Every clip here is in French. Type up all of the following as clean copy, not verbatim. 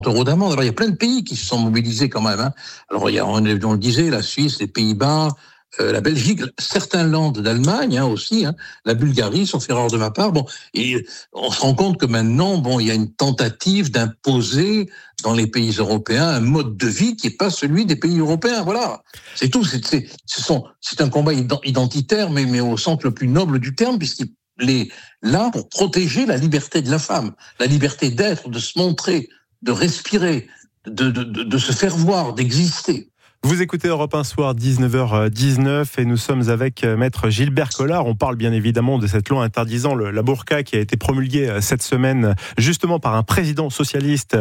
euros d'amende. Alors, il y a plein de pays qui se sont mobilisés quand même. Hein. Alors, on le disait, la Suisse, les Pays-Bas, la Belgique, certains landes d'Allemagne aussi, hein, la Bulgarie, sauf erreur de ma part. Bon, et on se rend compte que maintenant, il y a une tentative d'imposer dans les pays européens un mode de vie qui n'est pas celui des pays européens. Voilà, c'est tout. C'est un combat identitaire, mais au sens le plus noble du terme, puisqu'il est là pour protéger la liberté de la femme, la liberté d'être, de se montrer, de respirer, de se faire voir, d'exister. Vous écoutez Europe 1 Soir, 19h19, et nous sommes avec Maître Gilbert Collard. On parle bien évidemment de cette loi interdisant la burqa qui a été promulguée cette semaine justement par un président socialiste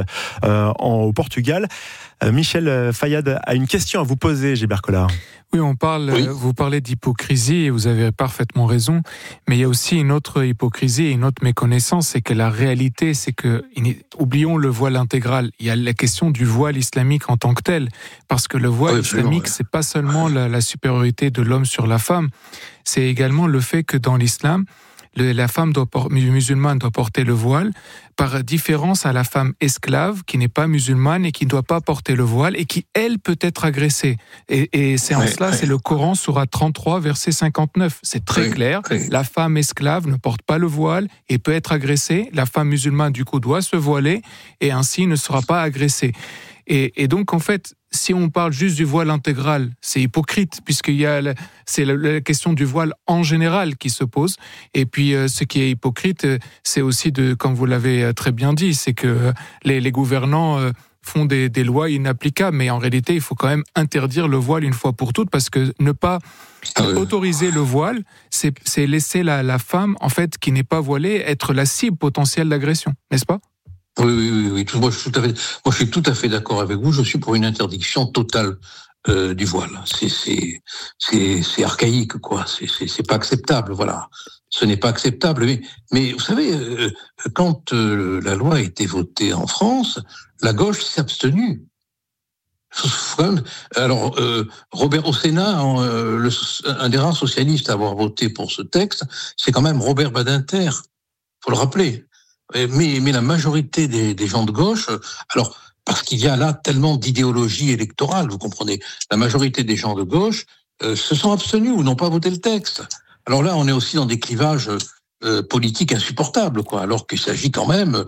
au Portugal. Michel Fayad a une question à vous poser, Gilbert Collard. Oui, vous parlez d'hypocrisie et vous avez parfaitement raison, mais il y a aussi une autre hypocrisie et une autre méconnaissance, c'est que la réalité, c'est que, oublions le voile intégral, il y a la question du voile islamique en tant que tel, parce que le voile islamique, c'est pas seulement la supériorité de l'homme sur la femme, c'est également le fait que dans l'islam, la femme musulmane doit porter le voile, par différence à la femme esclave qui n'est pas musulmane et qui ne doit pas porter le voile et qui, elle, peut être agressée. Et c'est en cela, c'est le Coran, sourate 33, verset 59. C'est très clair. La femme esclave ne porte pas le voile et peut être agressée. La femme musulmane, du coup, doit se voiler et ainsi ne sera pas agressée. Et donc, en fait, si on parle juste du voile intégral, c'est hypocrite, c'est la question du voile en général qui se pose. Et puis, ce qui est hypocrite, c'est aussi comme vous l'avez très bien dit, c'est que les gouvernants font des lois inapplicables. Mais en réalité, il faut quand même interdire le voile une fois pour toutes, parce que ne pas autoriser le voile, c'est laisser la femme, en fait, qui n'est pas voilée, être la cible potentielle d'agression, n'est-ce pas ? Oui. Moi, je suis tout à fait d'accord avec vous. Je suis pour une interdiction totale du voile. C'est archaïque, quoi. C'est pas acceptable, voilà. Ce n'est pas acceptable. Mais vous savez, quand la loi a été votée en France, la gauche s'est abstenue. Alors, Robert au Sénat, un des rares socialistes à avoir voté pour ce texte, c'est quand même Robert Badinter. Faut le rappeler. Mais la majorité des gens de gauche, alors parce qu'il y a là tellement d'idéologie électorale, vous comprenez, la majorité des gens de gauche se sont abstenus ou n'ont pas voté le texte. Alors là, on est aussi dans des clivages politiques insupportables, quoi. Alors qu'il s'agit quand même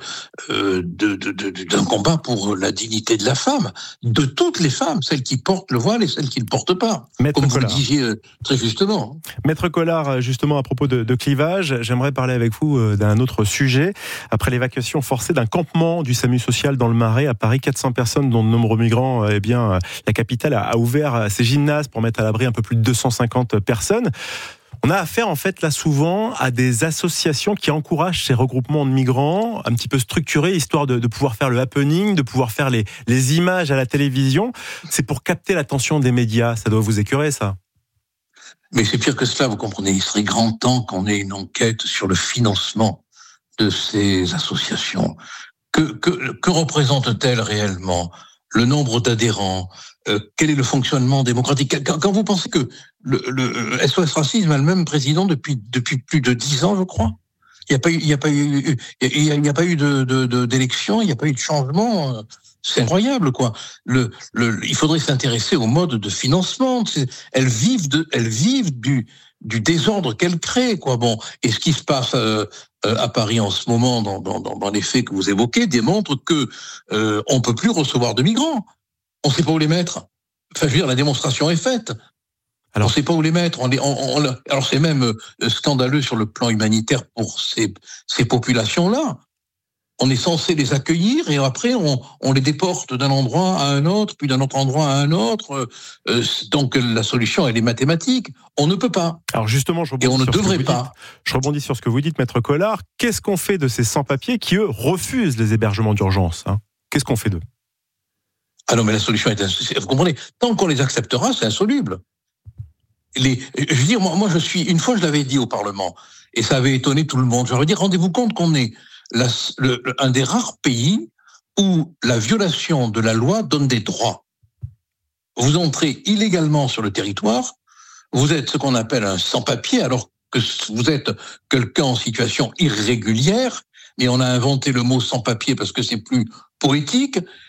d'un combat pour la dignité de la femme, de toutes les femmes, celles qui portent le voile et celles qui ne le portent pas, comme vous le disiez très justement. Maître Collard, justement à propos de clivage, j'aimerais parler avec vous d'un autre sujet. Après l'évacuation forcée d'un campement du SAMU social dans le Marais à Paris, 400 personnes, dont de nombreux migrants, la capitale a ouvert ses gymnases pour mettre à l'abri un peu plus de 250 personnes. On a affaire en fait là souvent à des associations qui encouragent ces regroupements de migrants un petit peu structurés, histoire de pouvoir faire le happening, de pouvoir faire les images à la télévision. C'est pour capter l'attention des médias. Ça doit vous écœurer, ça. Mais c'est pire que cela, vous comprenez. Il serait grand temps qu'on ait une enquête sur le financement de ces associations. Que représentent-elles réellement ? Le nombre d'adhérents, quel est le fonctionnement démocratique ? Quand vous pensez que le SOS Racisme a le même président depuis plus de 10 ans, je crois, il n'y a pas eu d'élection, il n'y a pas eu de changement. C'est incroyable, quoi. Il faudrait s'intéresser au mode de financement. Elles vivent du désordre qu'elles créent, quoi. Bon, et ce qui se passe à Paris en ce moment, dans les faits que vous évoquez, démontre que on peut plus recevoir de migrants. On ne sait pas où les mettre. Enfin, je veux dire, la démonstration est faite. Alors, on ne sait pas où les mettre. Alors, c'est même scandaleux sur le plan humanitaire pour ces populations-là. On est censé les accueillir et après, on les déporte d'un endroit à un autre, puis d'un autre endroit à un autre. Donc, la solution, elle est mathématique. On ne peut pas. Alors justement, je rebondis sur ce que vous dites, Maître Collard. Qu'est-ce qu'on fait de ces sans-papiers qui, eux, refusent les hébergements d'urgence, hein ? Qu'est-ce qu'on fait d'eux ? Ah non, mais la solution est insoluble. Vous comprenez ? Tant qu'on les acceptera, c'est insoluble. Je veux dire, moi, une fois, je l'avais dit au Parlement, et ça avait étonné tout le monde. Je leur ai dit, rendez-vous compte qu'on est un des rares pays où la violation de la loi donne des droits. Vous entrez illégalement sur le territoire, vous êtes ce qu'on appelle un sans-papier, alors que vous êtes quelqu'un en situation irrégulière, mais on a inventé le mot sans-papier parce que c'est plus poétique,